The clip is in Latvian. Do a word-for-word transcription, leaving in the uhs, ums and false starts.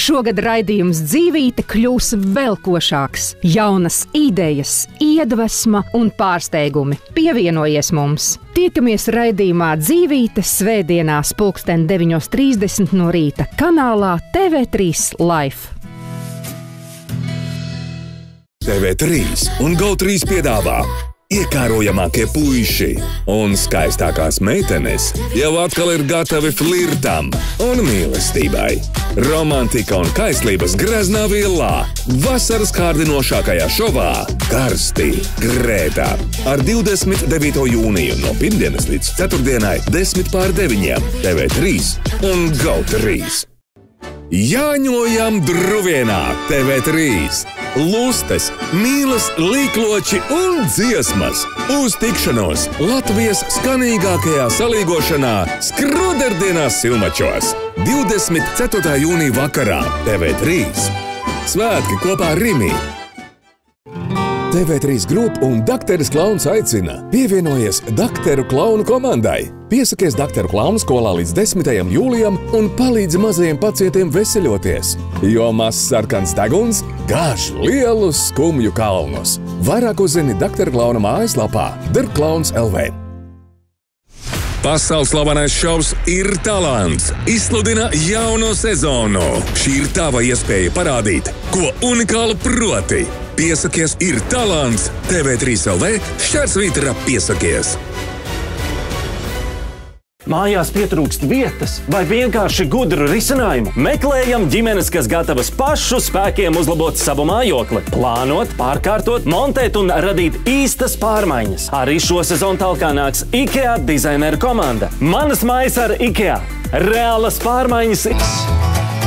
Šogad raidījums Dzīvīte kļūs vēl košāks. Jaunas idejas, iedvesma un pārsteigumi. Pievienojies mums! Tiekamies raidījumā Dzīvīte svētdienās pulksten deviņos trīsdesmit no rīta kanālā T V trīs Life. T V trīs un Go trīs piedāvā iekārojamākie puiši un skaistākās meitenes jau atkal ir gatavi flirtam un mīlestībai. Romantika un kaislības greznā villā vasaras kārdinošākajā šovā Karsti Grētā ar divdesmit devīto jūniju no pirmdienas līdz ceturtdienai desmit pār deviņiem T V trīs un Go trīs. Jāņojam druvienā T V trīs! Lustes, mīlas, līkloči un dziesmas! Uz tikšanos Latvijas skanīgākajā salīgošanā Skroderdienās Silmačos! divdesmit ceturtā jūnija vakarā T V trīs. Svētki kopā ar Rimi! T V trīs Group un Dakteris Klauns aicina pievienojies Dakteru Klaunu komandai. Piesakies Dakteru Klaunu skolā līdz desmitajam jūlijam un palīdzi mazajiem pacientiem veseļoties, jo mazs sarkans deguns gāž lielus skumju kalnus. Vairāk uzzini Dakteru Klauna mājaslapā Derklauns L V. Pasaules slavenais šovs Ir talants izsludina jauno sezonu. Šī ir tava iespēja parādīt, ko unikālu proti. Piesakies Ir talants T V trīs L V šķērsvītra piesakies. Mājās pietrūkst vietas vai vienkārši gudru risinājumu? Meklējam ģimenes, kas gatavas pašu spēkiem uzlabot savu mājokli, plānot, pārkārtot, montēt un radīt īstas pārmaiņas. Arī šo sezonu talkā nāks IKEA dizaineru komanda. Manas mājas ar IKEA. Reālas pārmaiņas.